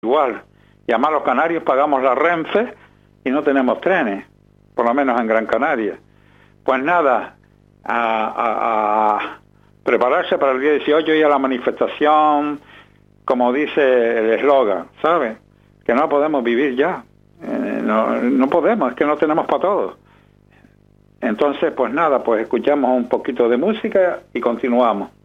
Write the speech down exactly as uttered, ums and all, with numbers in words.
igual. Y además los canarios pagamos la Renfe y no tenemos trenes, por lo menos en Gran Canaria. Pues nada, a, a, a prepararse para el día dieciocho y a la manifestación, como dice el eslogan, ¿sabes? Que no podemos vivir ya. Eh, no, no podemos, es que no tenemos para todo. Entonces, pues nada, pues escuchamos un poquito de música y continuamos.